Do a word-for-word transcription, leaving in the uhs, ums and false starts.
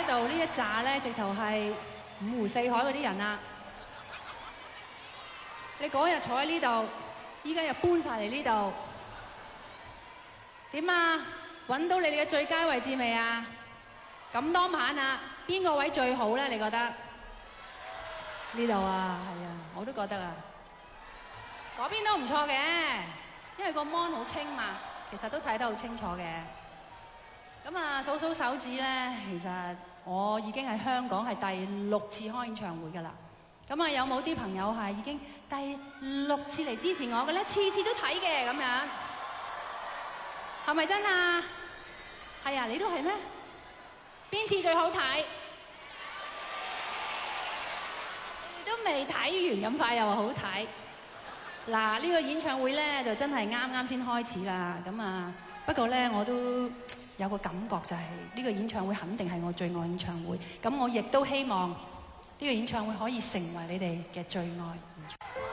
度呢一紮咧，直頭係五湖四海嗰啲人啊！你嗰日坐喺呢度，依家又搬晒嚟呢度，點啊？揾到你哋嘅最佳位置未啊？咁多晚啊，邊個位最好咧？你覺得？呢度啊，係啊，我都覺得啊。嗰邊都唔錯嘅，因為個 mon 好清嘛，其實都睇得好清楚嘅。咁啊，數數手指咧，其實我已經喺香港係第六次開演唱會㗎啦。咁啊，有冇啲朋友係已經第六次嚟支持我嘅咧？次次都睇嘅咁樣，係咪真啊？係啊，你都係咩？邊次最好睇？都未睇完咁快又話好睇。嗱，呢個演唱會咧就真係啱啱先開始啦。咁啊，不過咧我都有個感覺就係呢個演唱會肯定係我最愛演唱會。咁我亦都希望呢個演唱會可以成為你哋嘅最愛演唱會。